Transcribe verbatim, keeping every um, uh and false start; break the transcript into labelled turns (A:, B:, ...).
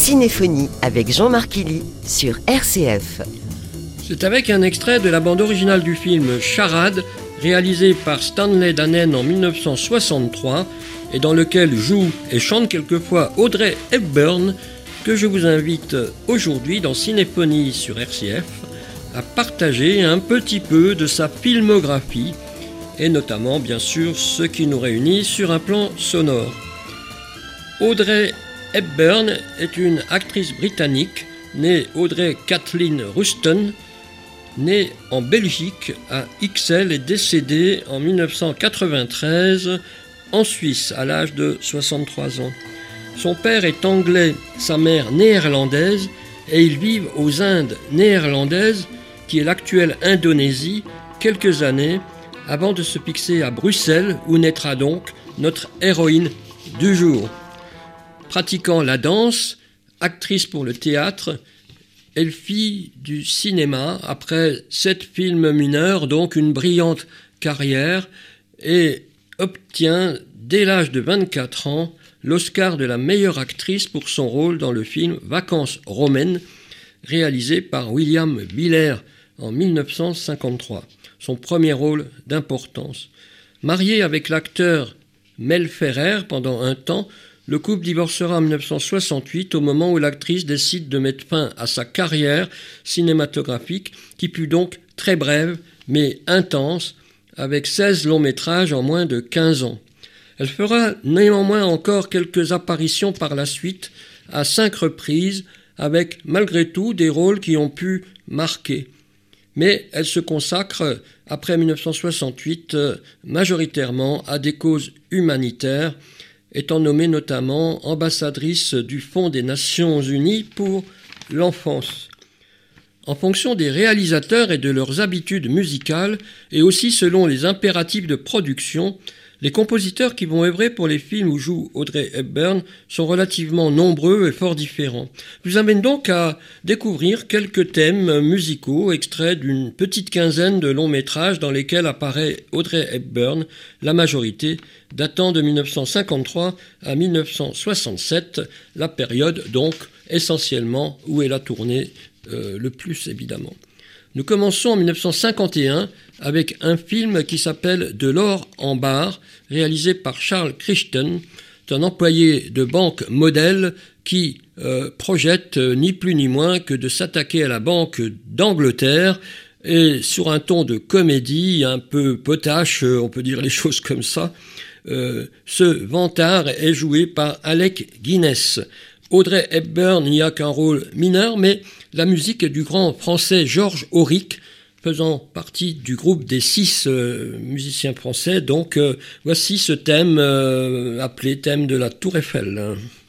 A: Cinéphonie avec Jean-Marc Illy sur R C F.
B: C'est avec un extrait de la bande originale du film Charade, réalisé par Stanley Donen en mille neuf cent soixante-trois et dans lequel joue et chante quelquefois Audrey Hepburn, que je vous invite aujourd'hui dans Cinéphonie sur R C F à partager un petit peu de sa filmographie et notamment bien sûr ce qui nous réunit sur un plan sonore. Audrey Hepburn est une actrice britannique née Audrey Kathleen Ruston, née en Belgique à Ixelles et décédée en mille neuf cent quatre-vingt-treize en Suisse à l'âge de soixante-trois ans. Son père est anglais, sa mère néerlandaise et ils vivent aux Indes néerlandaises, qui est l'actuelle Indonésie, quelques années avant de se fixer à Bruxelles où naîtra donc notre héroïne du jour. Pratiquant la danse, actrice pour le théâtre, elle fit du cinéma après sept films mineurs, donc une brillante carrière, et obtient dès l'âge de vingt-quatre ans l'Oscar de la meilleure actrice pour son rôle dans le film Vacances romaines, réalisé par William Wyler en mille neuf cent cinquante-trois. Son premier rôle d'importance. Mariée avec l'acteur Mel Ferrer pendant un temps, le couple divorcera en mille neuf cent soixante-huit au moment où l'actrice décide de mettre fin à sa carrière cinématographique qui fut donc très brève mais intense avec seize longs métrages en moins de quinze ans. Elle fera néanmoins encore quelques apparitions par la suite à cinq reprises avec malgré tout des rôles qui ont pu marquer. Mais elle se consacre après mille neuf cent soixante-huit majoritairement à des causes humanitaires, étant nommée notamment ambassadrice du Fonds des Nations Unies pour l'enfance. En fonction des réalisateurs et de leurs habitudes musicales, et aussi selon les impératifs de production, les compositeurs qui vont œuvrer pour les films où joue Audrey Hepburn sont relativement nombreux et fort différents. Je vous amène donc à découvrir quelques thèmes musicaux extraits d'une petite quinzaine de longs métrages dans lesquels apparaît Audrey Hepburn, la majorité datant de mille neuf cent cinquante-trois à mille neuf cent soixante-sept, la période donc essentiellement où elle a tourné euh, le plus évidemment. Nous commençons en mille neuf cent cinquante et un avec un film qui s'appelle De l'or en barre, réalisé par Charles Crichton, un employé de banque modèle qui euh, projette euh, ni plus ni moins que de s'attaquer à la Banque d'Angleterre et sur un ton de comédie un peu potache, on peut dire les choses comme ça. Euh, ce vantard est joué par Alec Guinness. Audrey Hepburn n'y a qu'un rôle mineur, mais la musique est du grand français Georges Auric, faisant partie du groupe des six euh, musiciens français. Donc euh, voici ce thème euh, appelé thème de la Tour Eiffel.